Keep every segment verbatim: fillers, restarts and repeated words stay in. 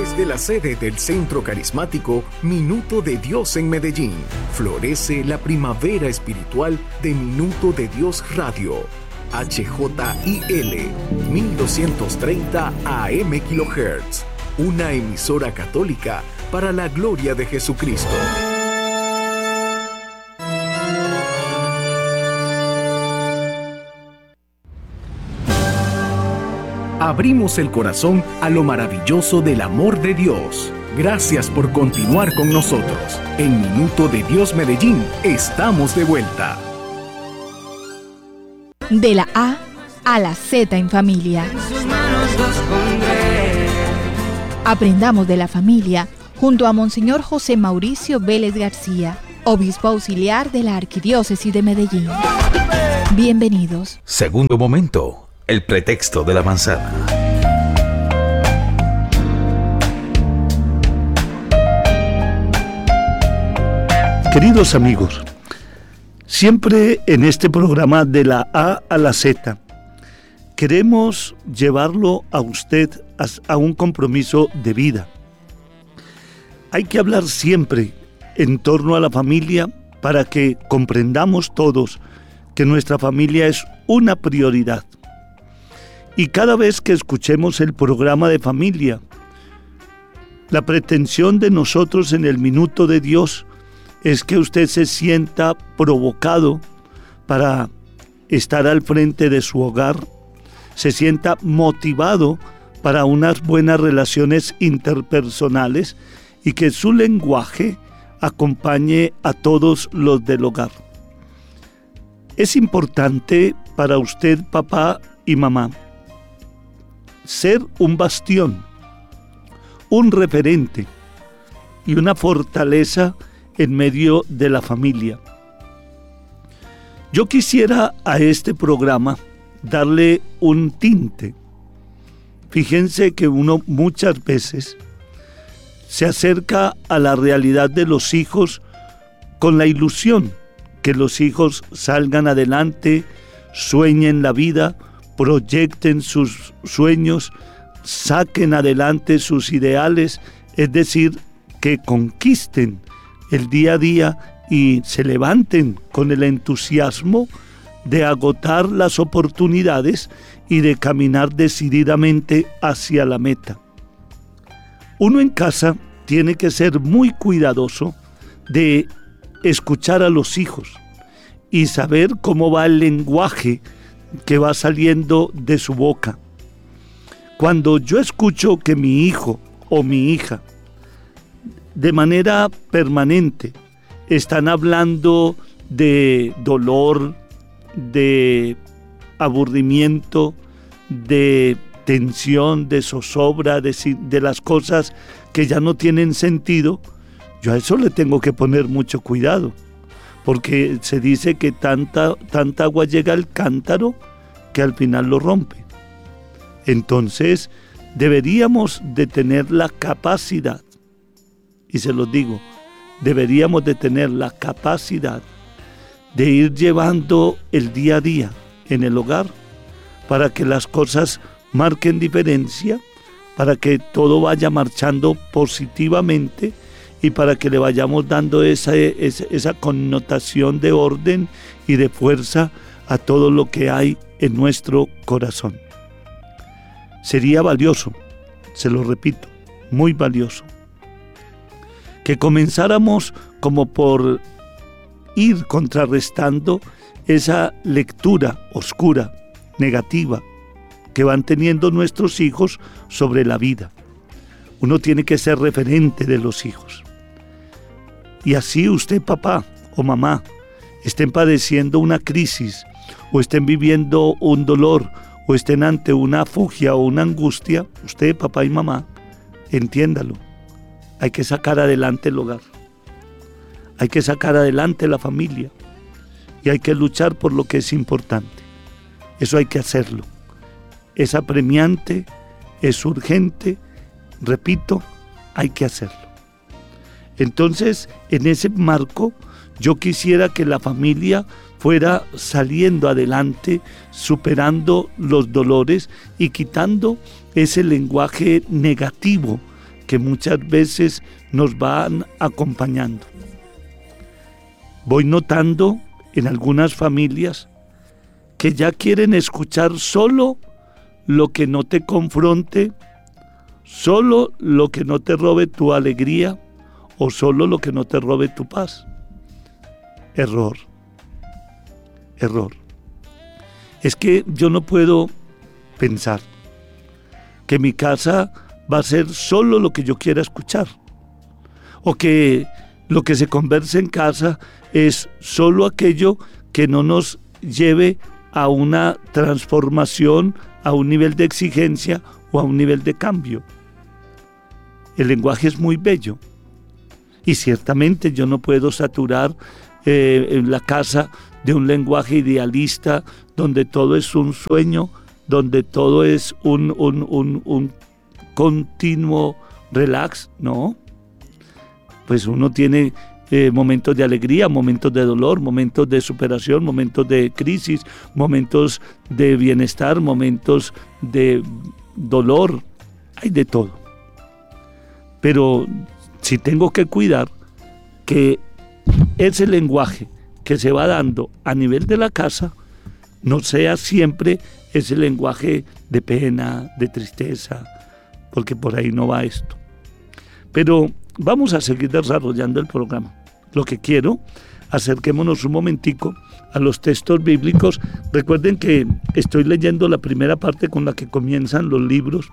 Desde la sede del Centro Carismático Minuto de Dios en Medellín, florece la primavera espiritual de Minuto de Dios Radio. H J I L mil doscientos treinta A M kilohertz, una emisora católica para la gloria de Jesucristo. Abrimos el corazón a lo maravilloso del amor de Dios. Gracias por continuar con nosotros. En Minuto de Dios Medellín, estamos de vuelta. De la A a la Z en familia. En sus manos los pondré. Aprendamos de la familia junto a Monseñor José Mauricio Vélez García, obispo auxiliar de la Arquidiócesis de Medellín. Bienvenidos. Segundo momento. El pretexto de la manzana. Queridos amigos, siempre en este programa de la A a la Z, queremos llevarlo a usted a un compromiso de vida. Hay que hablar siempre en torno a la familia para que comprendamos todos que nuestra familia es una prioridad. Y cada vez que escuchemos el programa de familia, la pretensión de nosotros en el Minuto de Dios es que usted se sienta provocado para estar al frente de su hogar, se sienta motivado para unas buenas relaciones interpersonales y que su lenguaje acompañe a todos los del hogar. Es importante para usted, papá y mamá, ser un bastión, un referente y una fortaleza en medio de la familia. Yo quisiera a este programa darle un tinte. Fíjense que uno muchas veces se acerca a la realidad de los hijos con la ilusión que los hijos salgan adelante, sueñen la vida, proyecten sus sueños, saquen adelante sus ideales, es decir, que conquisten el día a día y se levanten con el entusiasmo de agotar las oportunidades y de caminar decididamente hacia la meta. Uno en casa tiene que ser muy cuidadoso de escuchar a los hijos y saber cómo va el lenguaje que va saliendo de su boca. Cuando yo escucho que mi hijo o mi hija de manera permanente están hablando de dolor, de aburrimiento, de tensión, de zozobra, de, de las cosas que ya no tienen sentido, yo a eso le tengo que poner mucho cuidado. Porque se dice que tanta, tanta agua llega al cántaro que al final lo rompe. Entonces, deberíamos de tener la capacidad, y se los digo, deberíamos de tener la capacidad de ir llevando el día a día en el hogar para que las cosas marquen diferencia, para que todo vaya marchando positivamente y para que le vayamos dando esa, esa, esa connotación de orden y de fuerza a todo lo que hay en nuestro corazón. Sería valioso, se lo repito, muy valioso, que comenzáramos como por ir contrarrestando esa lectura oscura, negativa, que van teniendo nuestros hijos sobre la vida. Uno tiene que ser referente de los hijos. Y así usted, papá o mamá, estén padeciendo una crisis, o estén viviendo un dolor, o estén ante una fugia o una angustia, usted, papá y mamá, entiéndalo. Hay que sacar adelante el hogar. Hay que sacar adelante la familia. Y hay que luchar por lo que es importante. Eso hay que hacerlo. Es apremiante, es urgente, repito, hay que hacerlo. Entonces, en ese marco, yo quisiera que la familia fuera saliendo adelante, superando los dolores y quitando ese lenguaje negativo que muchas veces nos van acompañando. Voy notando en algunas familias que ya quieren escuchar solo lo que no te confronte, solo lo que no te robe tu alegría o solo lo que no te robe tu paz. Error. Error. Es que yo no puedo pensar que mi casa va a ser solo lo que yo quiera escuchar, o que lo que se converse en casa es solo aquello que no nos lleve a una transformación, a un nivel de exigencia o a un nivel de cambio. El lenguaje es muy bello y ciertamente yo no puedo saturar eh, en la casa de un lenguaje idealista donde todo es un sueño, donde todo es un, un, un, un continuo relax, ¿no? Pues uno tiene eh, momentos de alegría, momentos de dolor, momentos de superación, momentos de crisis, momentos de bienestar, momentos de dolor, hay de todo. Pero si tengo que cuidar que ese lenguaje que se va dando a nivel de la casa no sea siempre ese lenguaje de pena, de tristeza, porque por ahí no va esto. Pero vamos a seguir desarrollando el programa. Lo que quiero, acerquémonos un momentico a los textos bíblicos. Recuerden que estoy leyendo la primera parte con la que comienzan los libros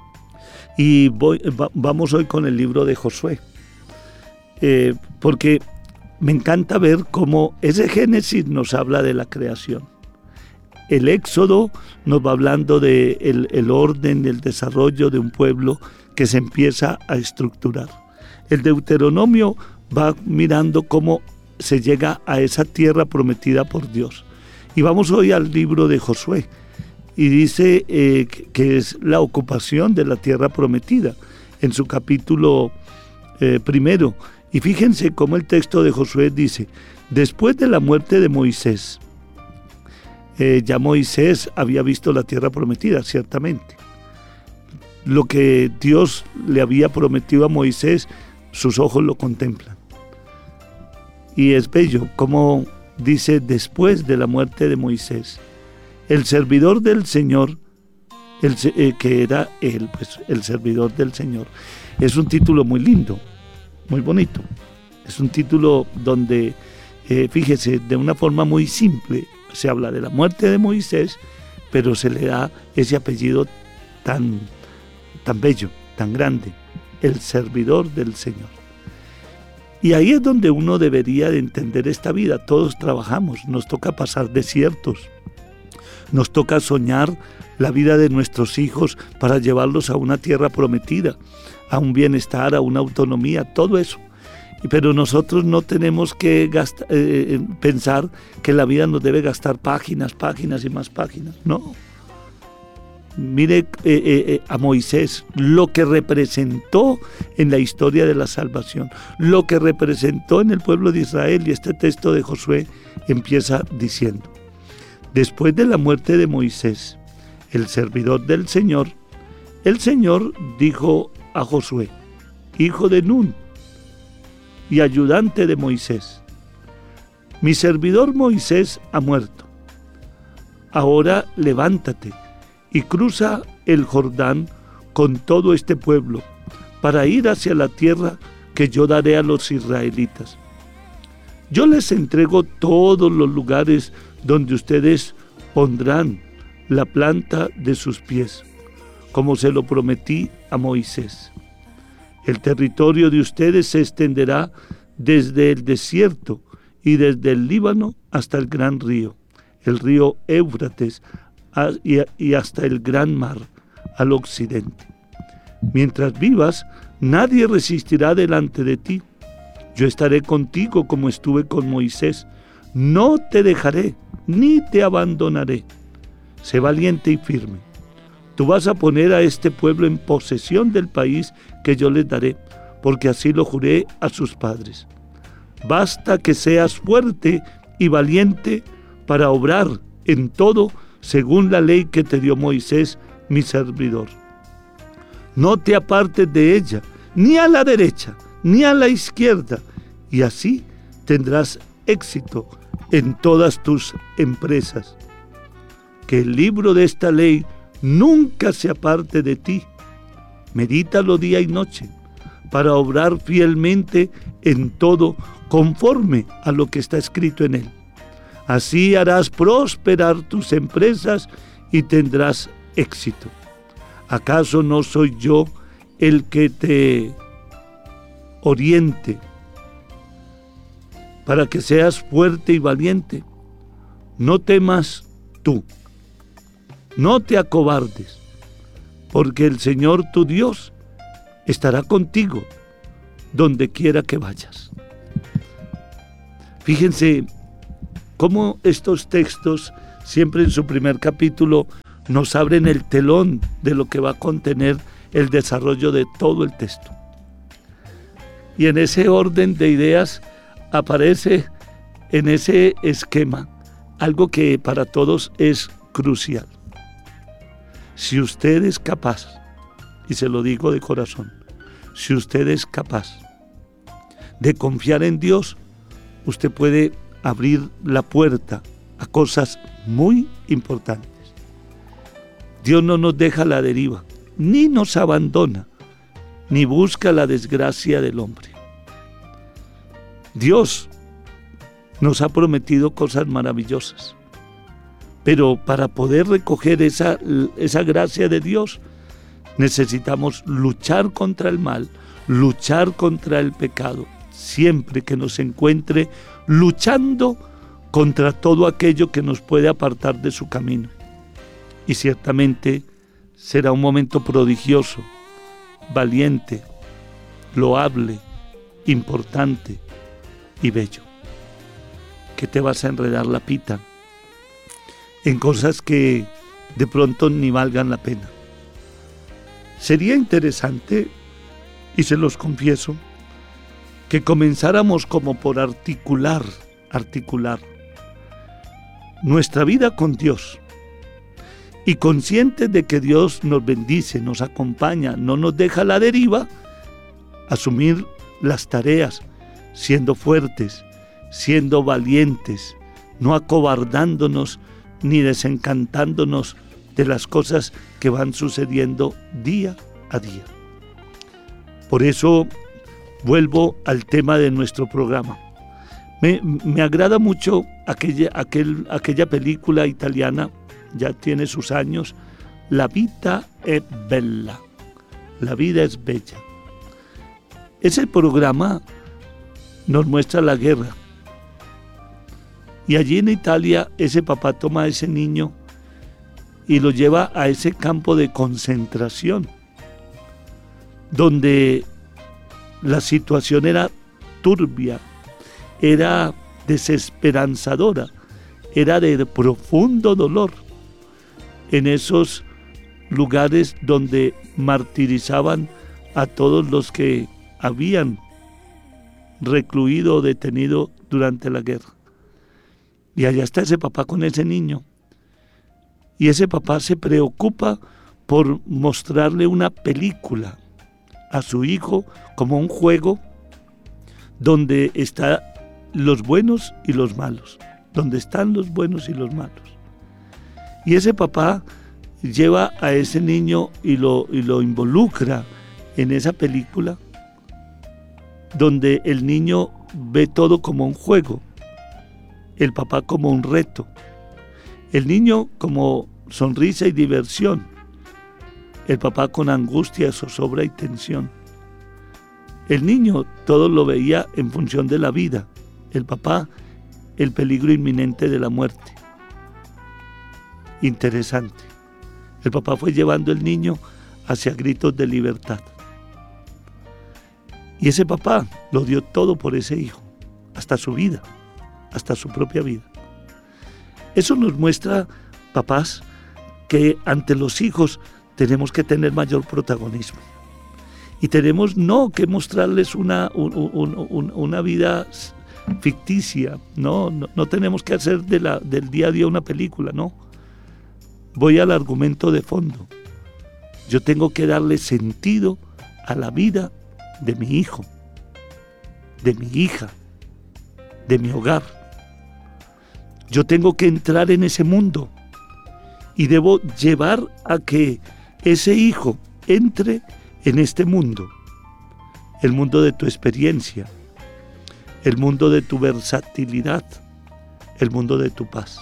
y voy, va, vamos hoy con el libro de Josué, eh, porque me encanta ver cómo ese Génesis nos habla de la creación. El Éxodo nos va hablando de el, el orden, el desarrollo de un pueblo que se empieza a estructurar. El Deuteronomio va mirando cómo se llega a esa tierra prometida por Dios. Y vamos hoy al libro de Josué. Y dice eh, que es la ocupación de la tierra prometida en su capítulo eh, primero. Y fíjense cómo el texto de Josué dice: después de la muerte de Moisés, eh, ya Moisés había visto la tierra prometida, ciertamente. Lo que Dios le había prometido a Moisés, sus ojos lo contemplan. Y es bello como dice: después de la muerte de Moisés, el servidor del Señor, el, eh, que era él, pues el servidor del Señor. Es un título muy lindo, muy bonito. Es un título donde, eh, fíjese, de una forma muy simple, se habla de la muerte de Moisés, pero se le da ese apellido tan, tan bello, tan grande, el servidor del Señor. Y ahí es donde uno debería de entender esta vida. Todos trabajamos, nos toca pasar desiertos, nos toca soñar la vida de nuestros hijos para llevarlos a una tierra prometida, a un bienestar, a una autonomía, todo eso. Pero nosotros no tenemos que gastar, eh, pensar que la vida nos debe gastar páginas, páginas y más páginas, no. Mire eh, eh, a Moisés, lo que representó en la historia de la salvación, lo que representó en el pueblo de Israel. Y este texto de Josué empieza diciendo: después de la muerte de Moisés, el servidor del Señor, el Señor dijo a Josué, hijo de Nun y ayudante de Moisés: mi servidor Moisés ha muerto. Ahora levántate y cruza el Jordán con todo este pueblo para ir hacia la tierra que yo daré a los israelitas. Yo les entrego todos los lugares donde ustedes pondrán la planta de sus pies, como se lo prometí a Moisés. El territorio de ustedes se extenderá desde el desierto y desde el Líbano hasta el gran río, el río Éufrates, y hasta el gran mar al occidente. Mientras vivas, nadie resistirá delante de ti. Yo estaré contigo como estuve con Moisés. No te dejaré, ni te abandonaré. Sé valiente y firme. Tú vas a poner a este pueblo en posesión del país que yo les daré, porque así lo juré a sus padres. Basta que seas fuerte y valiente para obrar en todo según la ley que te dio Moisés, mi servidor. No te apartes de ella, ni a la derecha, ni a la izquierda, y así tendrás éxito en todas tus empresas. Que el libro de esta ley nunca se aparte de ti. Medítalo día y noche, para obrar fielmente en todo conforme a lo que está escrito en él. Así harás prosperar tus empresas y tendrás éxito. ¿Acaso no soy yo el que te oriente para que seas fuerte y valiente? No temas tú, no te acobardes, porque el Señor tu Dios estará contigo donde quiera que vayas. Fíjense cómo estos textos, siempre en su primer capítulo, nos abren el telón de lo que va a contener el desarrollo de todo el texto. Y en ese orden de ideas aparece en ese esquema algo que para todos es crucial. Si usted es capaz, y se lo digo de corazón, si usted es capaz de confiar en Dios, usted puede abrir la puerta a cosas muy importantes. Dios no nos deja a la deriva, ni nos abandona, ni busca la desgracia del hombre. Dios nos ha prometido cosas maravillosas, pero para poder recoger esa, esa gracia de Dios, necesitamos luchar contra el mal, luchar contra el pecado, siempre que nos encuentre luchando contra todo aquello que nos puede apartar de su camino. Y ciertamente será un momento prodigioso, valiente, loable, importante y bello. Que te vas a enredar la pita en cosas que de pronto ni valgan la pena. Sería interesante, y se los confieso, que comenzáramos como por articular, articular nuestra vida con Dios, y conscientes de que Dios nos bendice, nos acompaña, no nos deja a la deriva, asumir las tareas, siendo fuertes, siendo valientes, no acobardándonos ni desencantándonos de las cosas que van sucediendo día a día. Por eso vuelvo al tema de nuestro programa. Me, me agrada mucho aquella, aquel, aquella película italiana, ya tiene sus años, La vita è bella, la vida es bella. Ese programa nos muestra la guerra. Y allí en Italia ese papá toma a ese niño y lo lleva a ese campo de concentración, donde la situación era turbia, era desesperanzadora, era de profundo dolor. En esos lugares donde martirizaban a todos los que habían recluido o detenido durante la guerra. Y allá está ese papá con ese niño. Y ese papá se preocupa por mostrarle una película a su hijo como un juego donde están los buenos y los malos, donde están los buenos y los malos. Y ese papá lleva a ese niño y lo, y lo involucra en esa película donde el niño ve todo como un juego, el papá como un reto, el niño como sonrisa y diversión, el papá con angustia, zozobra y tensión. El niño todo lo veía en función de la vida, el papá el peligro inminente de la muerte. Interesante. El papá fue llevando el niño hacia gritos de libertad. Y ese papá lo dio todo por ese hijo, hasta su vida, hasta su propia vida. Eso nos muestra, papás, que ante los hijos tenemos que tener mayor protagonismo. Y tenemos no que mostrarles una, un, un, un, una vida ficticia, no, no, no tenemos que hacer de la, del día a día una película, no. Voy al argumento de fondo. Yo tengo que darle sentido a la vida de mi hijo, de mi hija, de mi hogar. Yo tengo que entrar en ese mundo y debo llevar a que ese hijo entre en este mundo, el mundo de tu experiencia, el mundo de tu versatilidad, el mundo de tu paz.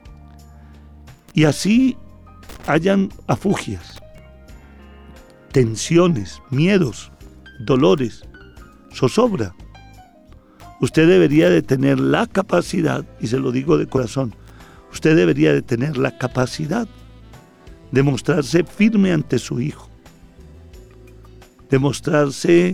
Y así hayan afugias, tensiones, miedos, dolores, zozobra. Usted debería de tener la capacidad, y se lo digo de corazón, usted debería de tener la capacidad de mostrarse firme ante su hijo, de mostrarse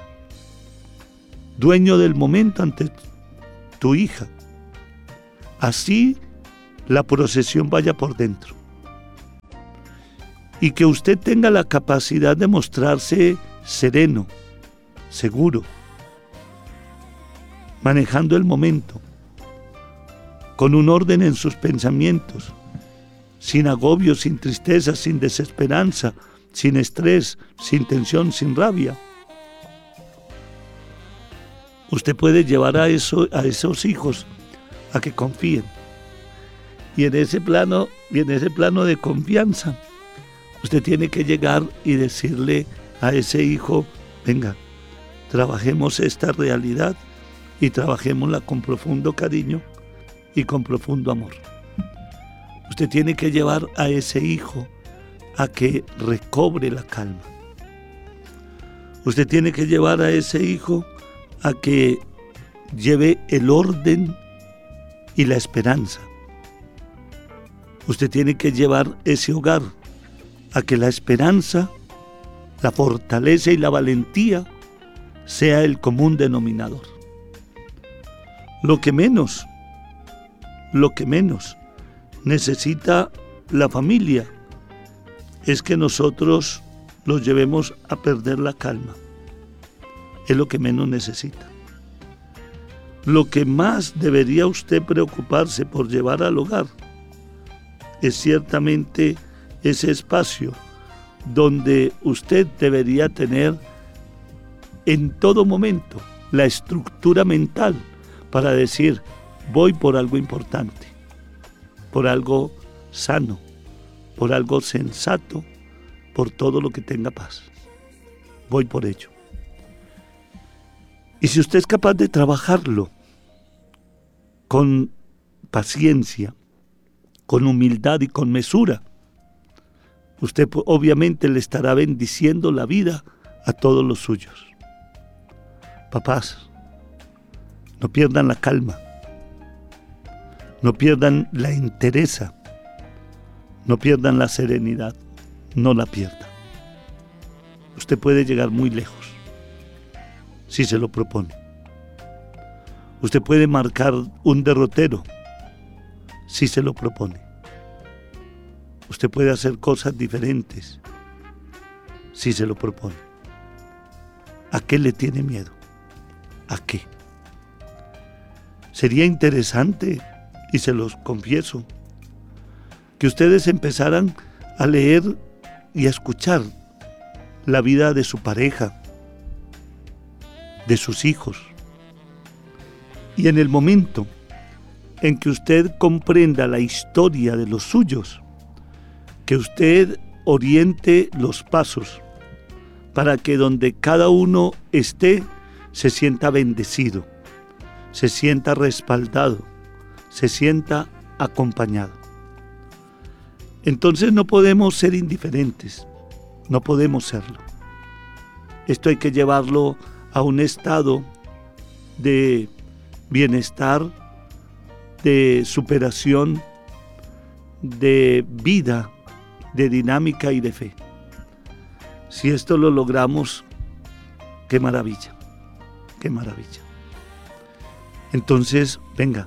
dueño del momento ante tu hija. Así la procesión vaya por dentro. Y que usted tenga la capacidad de mostrarse sereno, seguro, manejando el momento, con un orden en sus pensamientos, sin agobio, sin tristeza, sin desesperanza, sin estrés, sin tensión, sin rabia. Usted puede llevar a, eso, a esos hijos a que confíen. Y en ese plano, y en ese plano de confianza, usted tiene que llegar y decirle a ese hijo, venga, trabajemos esta realidad y trabajémosla con profundo cariño y con profundo amor. Usted tiene que llevar a ese hijo a que recobre la calma. Usted tiene que llevar a ese hijo a que lleve el orden y la esperanza. Usted tiene que llevar ese hogar a que la esperanza, la fortaleza y la valentía sea el común denominador. Lo que menos, lo que menos necesita la familia es que nosotros los llevemos a perder la calma. Es lo que menos necesita. Lo que más debería usted preocuparse por llevar al hogar es ciertamente ese espacio donde usted debería tener en todo momento la estructura mental para decir, voy por algo importante, por algo sano, por algo sensato, por todo lo que tenga paz. Voy por ello. Y si usted es capaz de trabajarlo con paciencia, con humildad y con mesura, usted obviamente le estará bendiciendo la vida a todos los suyos. Papás, no pierdan la calma, no pierdan la entereza, no pierdan la serenidad, no la pierdan. Usted puede llegar muy lejos si se lo propone. Usted puede marcar un derrotero si se lo propone. Usted puede hacer cosas diferentes si se lo propone. ¿A qué le tiene miedo? ¿A qué? Sería interesante, y se los confieso, que ustedes empezaran a leer y a escuchar la vida de su pareja, de sus hijos. Y en el momento en que usted comprenda la historia de los suyos, que usted oriente los pasos para que donde cada uno esté se sienta bendecido, se sienta respaldado, se sienta acompañado. Entonces no podemos ser indiferentes, no podemos serlo. Esto hay que llevarlo a un estado de bienestar, de superación, de vida, de dinámica y de fe. Si esto lo logramos, qué maravilla, qué maravilla. Entonces, venga,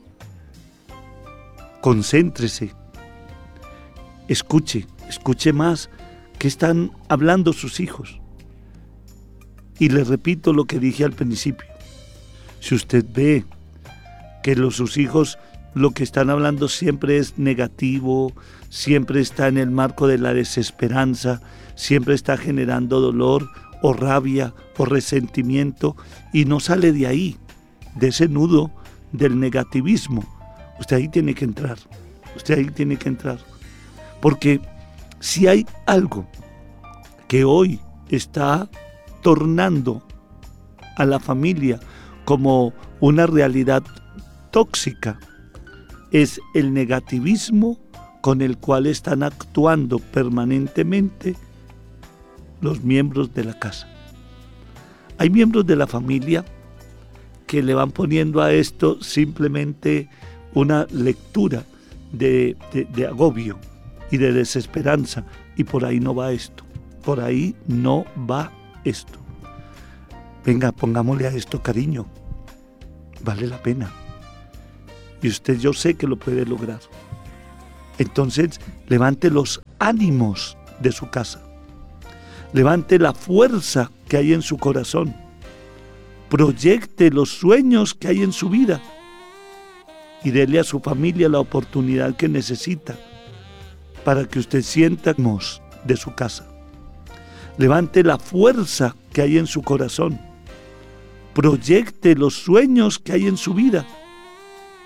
concéntrese, escuche, escuche más qué están hablando sus hijos. Y le repito lo que dije al principio. Si usted ve que los, sus hijos lo que están hablando siempre es negativo, siempre está en el marco de la desesperanza, siempre está generando dolor o rabia por resentimiento y no sale de ahí, de ese nudo del negativismo. Usted ahí tiene que entrar, usted ahí tiene que entrar. Porque si hay algo que hoy está tornando a la familia como una realidad tóxica, es el negativismo con el cual están actuando permanentemente los miembros de la casa. Hay miembros de la familia que le van poniendo a esto simplemente una lectura de, de, de agobio y de desesperanza, y por ahí no va esto, por ahí no va esto. Venga, pongámosle a esto cariño, vale la pena, y usted yo sé que lo puede lograr. Entonces levante los ánimos de su casa, levante la fuerza que hay en su corazón, proyecte los sueños que hay en su vida y dele a su familia la oportunidad que necesita para que usted sienta de su casa. Levante la fuerza que hay en su corazón, proyecte los sueños que hay en su vida